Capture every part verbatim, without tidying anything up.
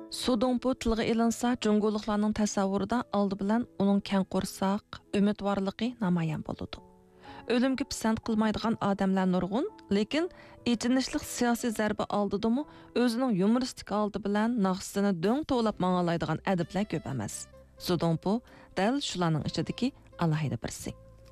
Sudongpu tilga ilinsa, Cunguliqlarning tasavvurida oldi bilan uning keng qo'rsoq, umidvorligi namoyon bo'ladi. O'limga pisand qilmaydigan odamlar nurg'un, lekin ichinishlik siyosiy zarba oldidimi, o'zining yumoristik oldi bilan naqsini do'ng to'lab mangalaydigan adiblar ko'p emas. Sudongpu dal shularning ichidagi alohida birisi.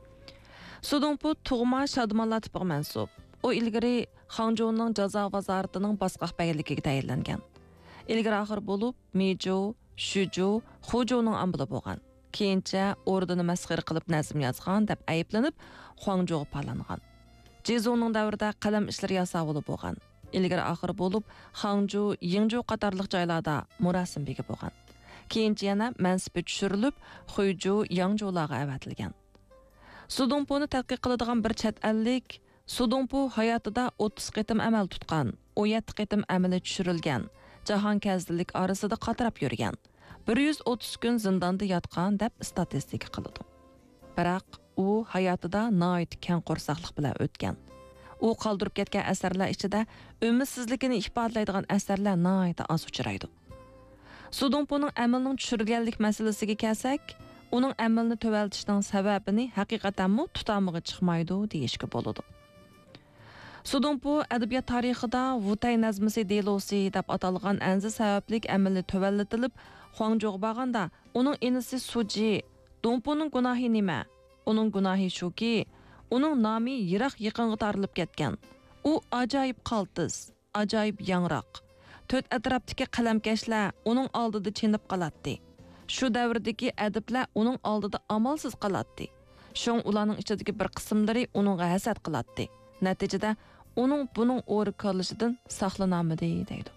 Sudongpu tug'ma Shadmonlar tipiga mansub. U ilgari Hangzhouning jazo vazoratining boshqa bayligiga tayinlangan. İlgari axir bo'lib, Meju, Shuju, Xuzhouning ambili bo'lgan. Keyincha ordini masxir qilib nazm yozgan deb ayblanib, Huangzhouga palangan. Jizouning davrida qalam ishlari yasavuli bo'lgan. Ilgari axir bo'lib, Hangzhou, Yingzhou qatorliq joylarda murasimbiga bo'lgan. Keyincha yana mansibi tushirilib, Xuzhou, Yangzhoularga avatilgan. Sudongpuni tadqiq qiladigan bir chet ellik Sudongpu hayotida o'ttiz qitim amal tutgan, o'n yetti qitim amali tushirilgan. Jahon kazdillik orasida qatirab yurgan, bir yuz o'ttiz kun zindonda yotgan deb statistika qiladi. Biroq u hayotida noit keng qo'rsoqlik bilan o'tgan. U qoldirib ketgan asarlar ichida umidsizligini ifodalaydigan asarlar noit oz uchraydi. Sudongpuning amalning tushirilganlik masalasiga kelsak, uning amalni to'valtishning sababini haqiqatan tutamig'i chiqmaydi deyishga bo'ladi. Sudongpu adabiyot tarixida Vutay nazmisi delosi deb atalgan anzi sabablik amalni to'vallatilib, Huangzhouga borganda uning inisi Suji, Dongpuning gunohi nima? Uning gunohi shuki, uning nomi yiroq yaqinga tarilib ketgan. U ajoyib qaltis, ajoyib yangroq. To'rt atrofdagi qalamkashlar uning oldida chinib qoladi. Shu davrdagi adiblar uning oldida amalsiz qoladi. Shung ularning ichidagi bir qismlari uningga hasad qiladi. Natijada uning buning o'ri ko'rilishidan saqlanamidi deydi.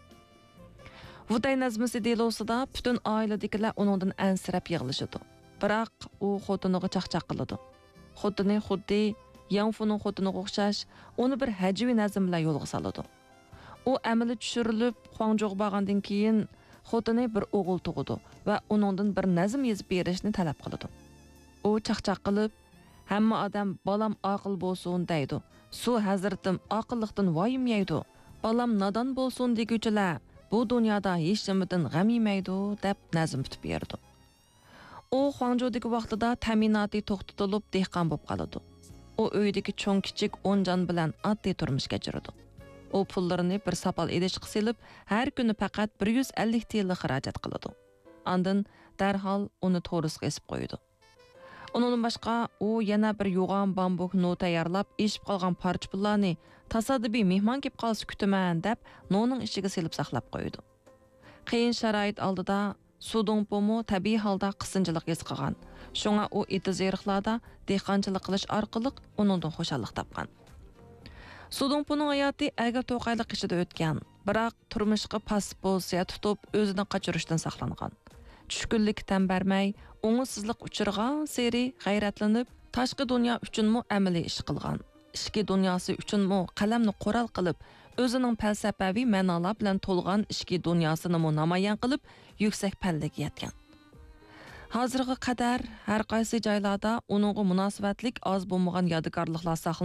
Vutay nazmisi delosida butun oiladagilar uningdan ansirab yig'lashadi. Biroq u xotiniga chaqchaq qiladi. Xotini xuddi Yangfuning xotiniga o'xshash, uni bir hajviy nazm bilan yo'lga soladi. U amali tushirilib, Huangzhouga borgandan keyin xotini bir o'g'il tug'di va uningdan bir nazm yozib berishni talab qiladi. U chaqchaq qilib, hamma odam balam aql bo'lsin deydi. Su hazratim aqilliqdan voyimyaydi. Balam nodon bo'lsin deguchilar bu dunyoda hech nimadan g'am yemaydi deb nazm bitib berdi. U Huangzhoudagi vaqtida ta'minoti to'xtatilib dehqon bo'lib qoladi. U uydagi cho'ng kichik o'n jon bilan oddiy turmush kechirdi. U pullarini bir sapal idishga silib, har kuni faqat bir yuz ellik tiyinli xarajat qiladi. Ondan darhol uni to'risga esib qo'ydi. Undan boshqa u yana bir yo'g'on bambuk no tayyorlab, eshib qolgan parcha pullarni tasodifiy mehmon kelib qolsa kutaman deb noning ichiga silib saqlab qo'ydi. Qiyin sharoit oldida Sudongpumu tabiiy holda qisinchilik his qilgan. Shunga u itizeriqlarda dehqonchilik qilish orqali uningdan xo'shallik topgan. Sudongpuning hayoti agar to'qayliq ichida o'tgan, biroq turmushga pas bo'lsa tutib o'zini qochirishdan saqlangan. Tushkunlik tan bermay, o'ngsizlik uchirgan seri g'ayratlanib, tashqi dunyo uchunmi amaliy ish qilgan. Ichki dunyosi uchunmi qalamni qo'ral qilib, o'zining falsafaviy ma'nolar bilan to'lgan ichki dunyosini namoyon qilib, yuksak pallaga yetgan. Hozirga qadar har qaysi joylarda uningga munosabatlik oz bo'lmagan yodgorliklar saqlanib